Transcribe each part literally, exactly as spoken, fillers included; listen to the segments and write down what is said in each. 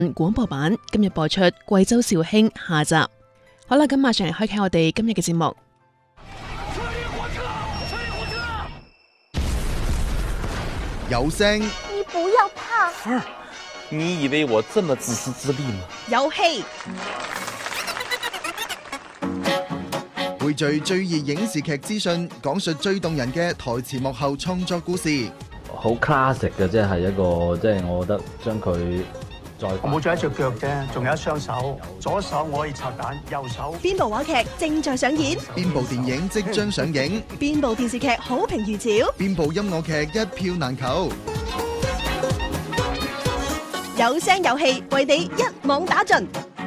廣播版今日播出貴州肇興下集。好啦，咁馬上嚟開啟我哋今日嘅節目。 有聲， 你不要怕。 芬兒，你以為我這麼自私自利嗎？ 有戲， 匯聚最熱影視劇資訊，講述最動人嘅台前幕後創作故事。 好 classic 嘅，即係一個，即係我覺得將佢再我冇咗一隻腳啫，仲有一雙手，左手我可以拆彈，右手。 邊部話劇正在上演？ 邊部電影即將上映？ 邊部電視劇好評如潮？ 邊部音樂劇一票難求？ 有聲有戲，為你一網打盡。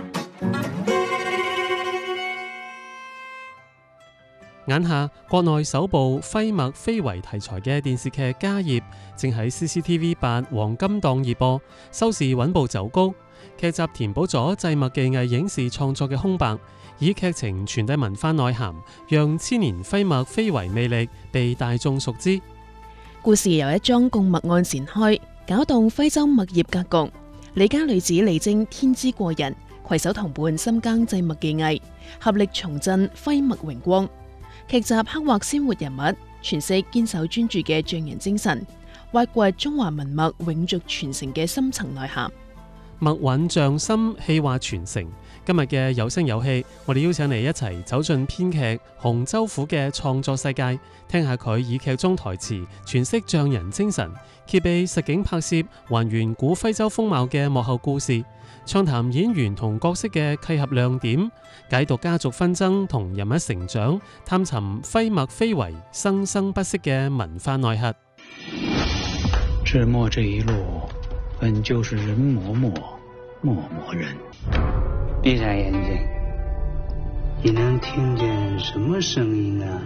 眼下國內首部徽墨非遺題材嘅電視劇《家業》正喺 C C T V 八黃金檔熱播，收視穩步走高。劇集填補咗製墨技藝影視創作嘅空白，以劇情傳遞文化內涵，讓千年徽墨非遺魅力被大眾熟知。 故事由一樁供墨案展開，搞動徽州墨業格局。李家女子李晶天資過人，攜手同伴深耕製墨技藝，合力重振徽墨榮光。劇集刻畫鮮活人物，詮釋堅守專注嘅匠人精神，挖掘中華文墨永續傳承嘅深層內涵。 墨韻匠心，氣化傳承。今日嘅有聲有戲，我哋邀請你一齊走進編劇洪周虎嘅創作世界，聽下佢以劇中台詞詮釋匠人精神，揭秘實景拍攝還原古徽州風貌嘅幕後故事，暢談演員同角色嘅契合亮點，解讀家族紛爭同人物成長，探尋徽墨非遺生生不息嘅文化內核。 製墨這一路本就是人磨墨，墨磨人。閉上眼睛，你能聽見什麼聲音呢？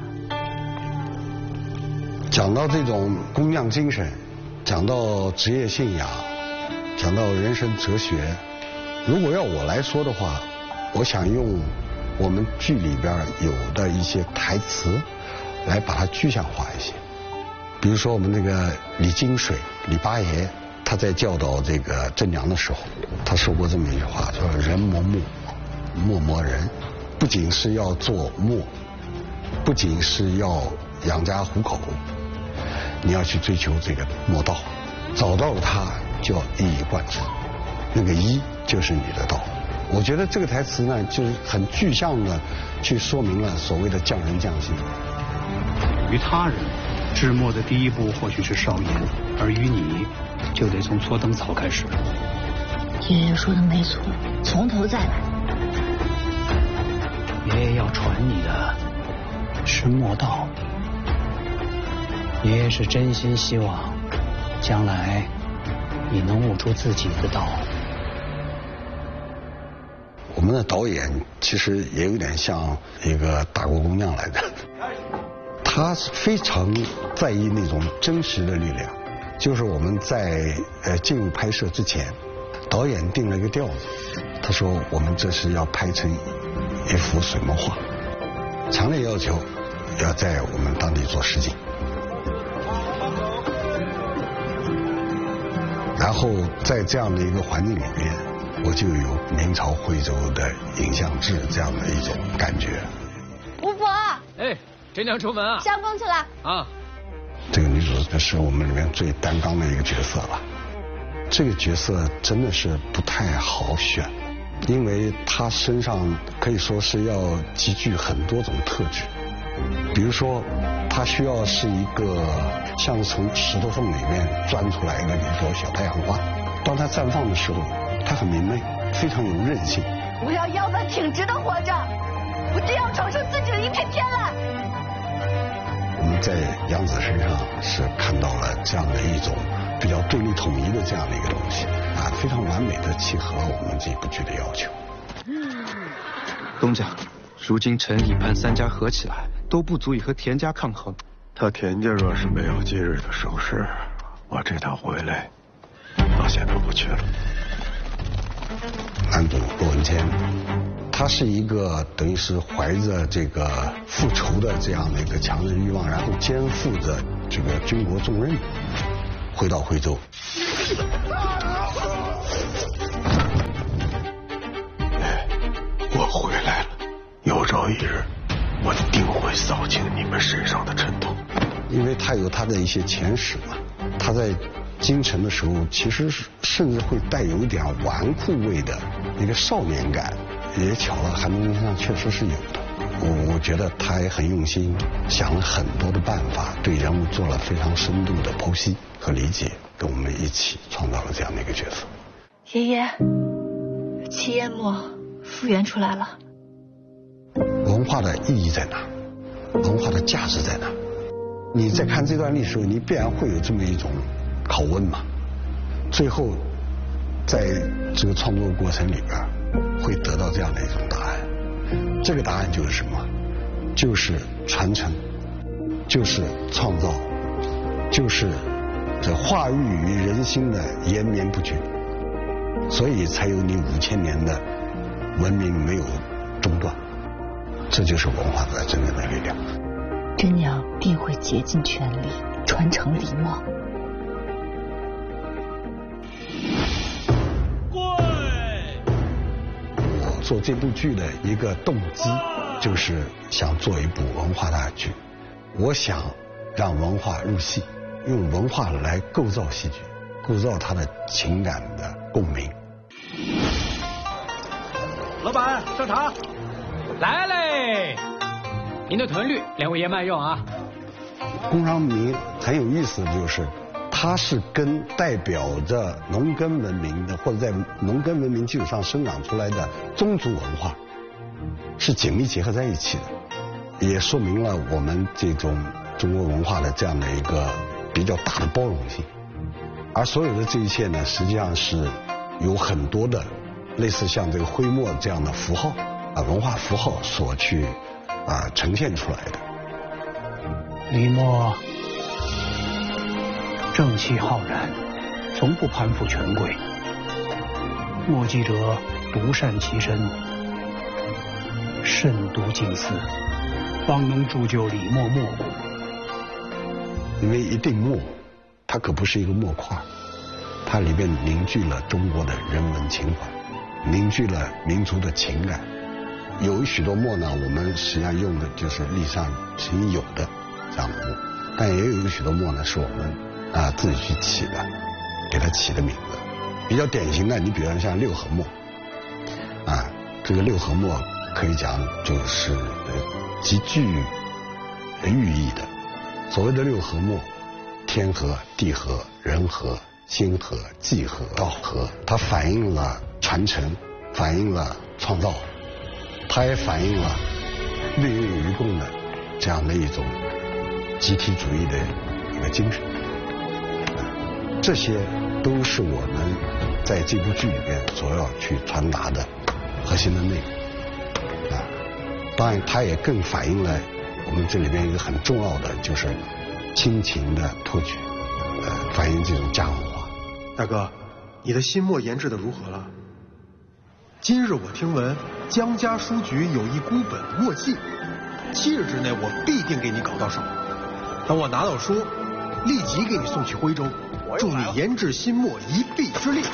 講到這種工匠精神，講到職業信仰，講到人生哲學，如果要我來說的話，我想用我們劇裏邊有的一些台詞來把它具象化一些。比如說我們那個李金水李八爺，他在教導這個鄭娘的時候，他說過這麼一句話，說人磨墨，墨磨人，不僅是要做墨，不僅是要養家糊口，你要去追求這個墨道，找到它就要一以貫之，那個一就是你的道。我覺得這個台詞呢，就是很具象的去說明了所謂的匠人匠心。 於他人，製墨的第一步或許是燒鹽，而於你，就得從搓燈草開始。 爺爺說的沒錯，從頭再來。 爺爺要傳你的是墨道，爺爺是真心希望將來你能悟出自己的道。 我們的導演其實也有點像一個打過工匠來的，他是非常在意那種真實的力量。就是我們在呃進入拍攝之前，導演定了一個調子，他說我們這是要拍成一幅水墨畫，強烈要求要在我們當地做實景，然後在這樣的一個環境裏面，我就有明朝徽州的影像志這樣的一種感覺。 巫婆， 哎，真娘出門啊！ 上工去了啊。 這個女主角是我們裏面最擔當的一個角色了，這個角色真的是不太好選，因為她身上可以說是要集聚很多種特質，比如說她需要是一個像從石頭縫裏面鑽出來的一朵小太陽花，當她綻放的時候，她很明媚，非常有韌性。 我要腰板挺直的活着，我真要闖出自己的一片天來。 我們在楊紫身上是看到了這樣的一種比較對立統一的這樣的一個東西啊，非常完美的契合我們這部劇的要求。 東家，如今城裡潘三家合起來都不足以和田家抗衡。 他田家若是沒有今日的手勢，我這趟回來到現在都不去了。 男主骆文謙，他是一個等於是懷着這個復仇的這樣的一個強烈慾望，然後肩負着這個軍國重任，回到徽州。 有一日，我一定会扫清你们身上的尘土。 因为他有他的一些前史嘛，他在京城的时候，其实甚至会带有一点纨绔味的一个少年感。也巧了，韩东先生确实是有的。我我觉得他也很用心，想了很多的办法，对人物做了非常深度的剖析和理解，跟我们一起创造了这样的一个角色。 爷爷，齐烟墨复原出来了。 文化的意义在哪？文化的价值在哪？你在看这段历史，你必然会有这么一种拷问嘛。最后，在这个创作过程里边，会得到这样的一种答案。这个答案就是什么？就是传承，就是创造，就是这化育于人心的延绵不绝。所以才有你五千年的文明没有中断。这就是文化的真正的力量。 真娘定会竭尽全力传承李墨。 我做这部剧的一个动机，就是想做一部文化大剧。我想让文化入戏，用文化来构造戏剧，构造它的情感的共鸣。 老板上场，来嘞！您的豚绿，两位爷慢用啊。 工商民很有意思的就是，它是跟代表着农耕文明的，或者在农耕文明基础上生长出来的宗族文化，是紧密结合在一起的，也说明了我们这种中国文化的这样的一个比较大的包容性。而所有的这一切呢，实际上是有很多的类似像这个徽墨这样的符号啊，文化符号所去啊呈现出来的。 李墨正气浩然，从不攀附权贵。墨迹者独善其身，慎独静思，方能铸就李墨墨骨。 因为一锭墨，它可不是一个墨块，它里边凝聚了中国的人文情怀，凝聚了民族的情感。有许多墨呢，我们实际上用的就是历史上曾经有的这样的墨，但也有一个许多墨呢，是我们啊自己去起的，给它起的名字。比较典型的，你比如像六合墨，啊，这个六合墨可以讲就是呃极具寓意的。所谓的六合墨，天合、地合、人合、心合、地合、道合，它反映了传承，反映了创造，它也反映了乐乐于共的这样的一种集体主义的一个精神。这些都是我们在这部剧里边所要去传达的核心的内容。啊，当然它也更反映了我们这里边一个很重要的，就是亲情的托举，呃，反映这种家文化。 大哥，你的新墨研制的如何了？今日我听闻江家书局有一孤本墨迹，七日之内我必定给你搞到手。等我拿到书，立即给你送去徽州，助你研制新墨一臂之力。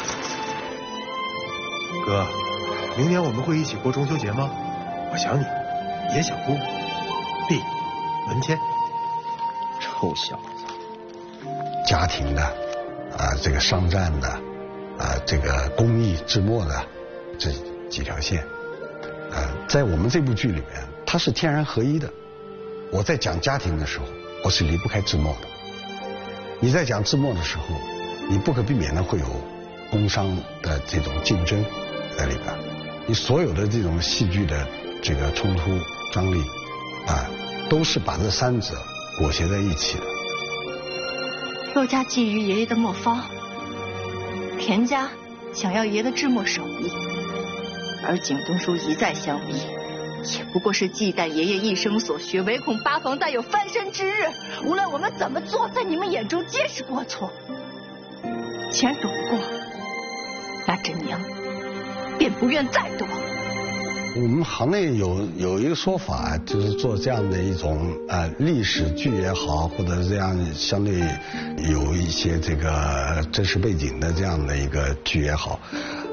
哥，明年我们会一起过中秋节吗？我想你，也想姑。弟，文谦。 臭小子！ 家庭的，啊，这个商战的，啊，这个工艺制墨的这几条线，啊，在我们这部剧里面，它是天然合一的。我在讲家庭的时候，我是离不开制墨的。你在讲制墨的时候，你不可避免的会有工商的这种竞争在里边，你所有的这种戏剧的这个冲突张力，啊，都是把这三者裹挟在一起的。 陆家觊觎爷爷的墨方，田家想要爷的制墨手艺，而景东叔一再相逼，也不过是忌惮爷爷一生所学，唯恐八房再有翻身之日。无论我们怎么做，在你们眼中皆是过错。既然躲不过，那真娘便不愿再躲。 我们行内有有一个说法，就是做这样的一种呃历史剧也好，或者这样相对有一些这个真实背景的这样的一个剧也好，